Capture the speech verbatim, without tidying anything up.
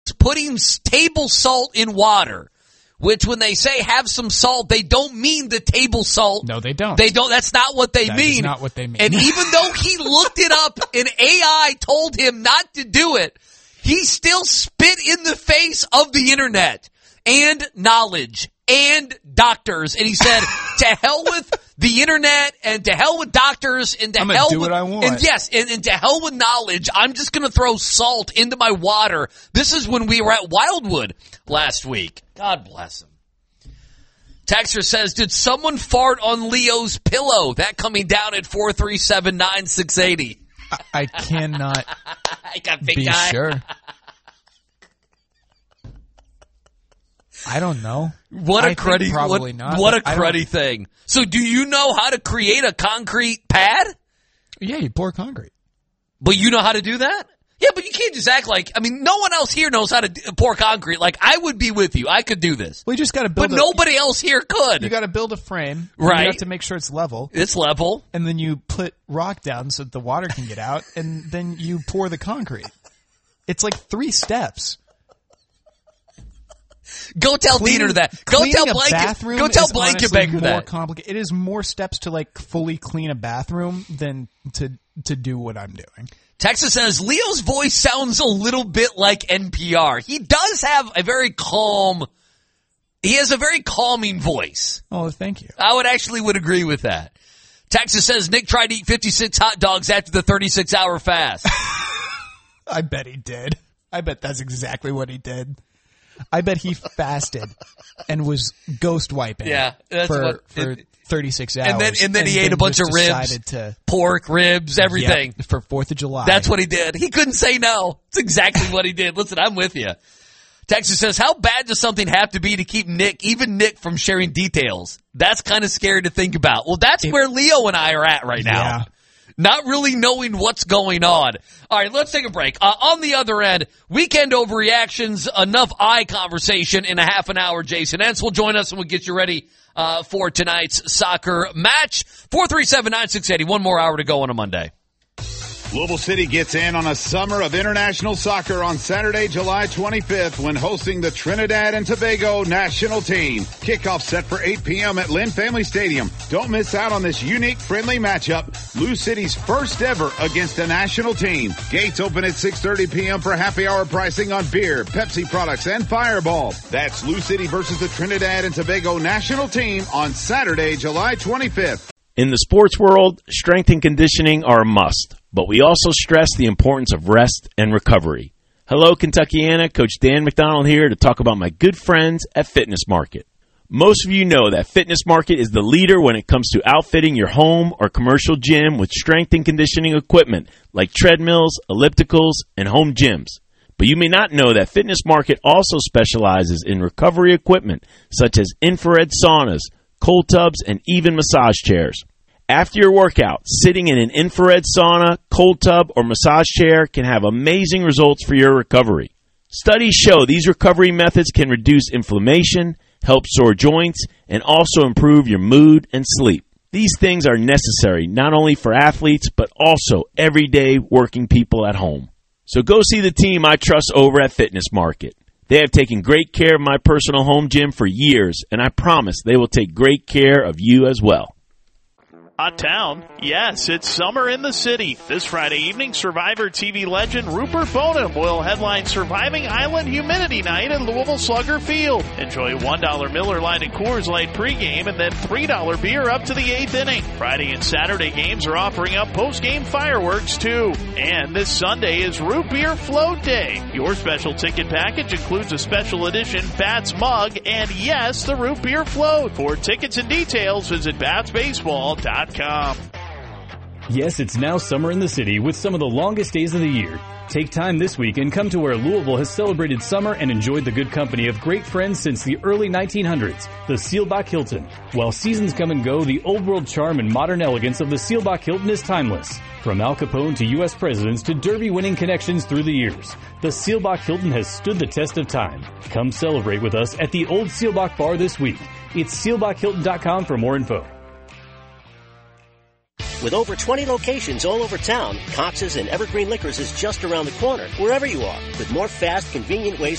putting table salt in water, which when they say have some salt, they don't mean the table salt. No, they don't. They don't. That's not what they that mean. That is not what they mean. And even though he looked it up and A I told him not to do it, he still spit in the face of the internet and knowledge and doctors. And he said, to hell with the internet and to hell with doctors and to I'm hell do with, what I want. and yes, and, and to hell with knowledge. I'm just going to throw salt into my water. This is when we were at Wildwood last week. God bless him. Texter says, did someone fart on Leo's pillow? That coming down at four three seven, nine six eight zero. I, I cannot I got big be guy. sure. I don't know. What a I cruddy, think probably what, not. what a I cruddy thing. So do you know how to create a concrete pad? Yeah, you pour concrete. But you know how to do that? Yeah, but you can't just act like, I mean, no one else here knows how to d- pour concrete. Like, I would be with you. I could do this. Well, you just got to build But a, nobody else here could. You got to build a frame. Right. You have to make sure it's level. It's level. And then you put rock down so that the water can get out, and then you pour the concrete. It's like three steps. Go tell Cleaning, Diener that. Go cleaning tell a Blanket. bathroom Go tell is Blanket honestly Baker more that. complicated. It is more steps to like fully clean a bathroom than to to do what I'm doing. Texas says, Leo's voice sounds a little bit like N P R. He does have a very calm, he has a very calming voice. Oh, thank you. I would actually would agree with that. Texas says, Nick tried to eat fifty-six hot dogs after the thirty-six hour fast. I bet he did. I bet that's exactly what he did. I bet he fasted and was ghost wiping Yeah, that's for, what, for it, thirty-six hours. And then, and then he ate a bunch of ribs, to, pork, ribs, everything. Yep, for fourth of July. That's what he did. He couldn't say no. It's exactly what he did. Listen, I'm with you. Texas says, how bad does something have to be to keep Nick, even Nick, from sharing details? That's kind of scary to think about. Well, that's it, where Leo and I are at right now. Yeah. Not really knowing what's going on. All right, let's take a break. Uh, on the other end, weekend overreactions, enough eye conversation in a half an hour. Jason Entz will join us and we'll get you ready uh, for tonight's soccer match. four three seven, nine six eight zero. One more hour to go on a Monday. Louisville City gets in on a summer of international soccer on Saturday, July twenty-fifth when hosting the Trinidad and Tobago national team. Kickoff set for eight p.m. at Lynn Family Stadium. Don't miss out on this unique, friendly matchup. Lou City's first ever against a national team. Gates open at six thirty p.m. for happy hour pricing on beer, Pepsi products, and Fireball. That's Lou City versus the Trinidad and Tobago national team on Saturday, July twenty-fifth. In the sports world, strength and conditioning are a must, but we also stress the importance of rest and recovery. Hello, Kentuckiana. Coach Dan McDonald here to talk about my good friends at Fitness Market. Most of you know that Fitness Market is the leader when it comes to outfitting your home or commercial gym with strength and conditioning equipment like treadmills, ellipticals, and home gyms. But you may not know that Fitness Market also specializes in recovery equipment such as infrared saunas, cold tubs, and even massage chairs. After your workout, sitting in an infrared sauna, cold tub, or massage chair can have amazing results for your recovery. Studies show these recovery methods can reduce inflammation, help sore joints, and also improve your mood and sleep. These things are necessary not only for athletes, but also everyday working people at home. So go see the team I trust over at Fitness Market. They have taken great care of my personal home gym for years, and I promise they will take great care of you as well. Hot town? Yes, it's summer in the city. This Friday evening, Survivor T V legend Rupert Boneham will headline Surviving Island Humidity Night at Louisville Slugger Field. Enjoy one dollar Miller Lite and Coors Light pregame and then three dollar beer up to the eighth inning. Friday and Saturday games are offering up postgame fireworks too. And this Sunday is Root Beer Float Day. Your special ticket package includes a special edition Bats mug and yes, the Root Beer Float. For tickets and details, visit bats baseball dot com. Yes, it's now summer in the city with some of the longest days of the year. Take time this week and come to where Louisville has celebrated summer and enjoyed the good company of great friends since the early nineteen hundreds, the Seelbach Hilton. While seasons come and go, the old world charm and modern elegance of the Seelbach Hilton is timeless. From Al Capone to U S presidents to Derby-winning connections through the years, the Seelbach Hilton has stood the test of time. Come celebrate with us at the Old Seelbach Bar this week. It's seelbach hilton dot com for more info. With over twenty locations all over town, Cox's and Evergreen Liquors is just around the corner, wherever you are, with more fast, convenient ways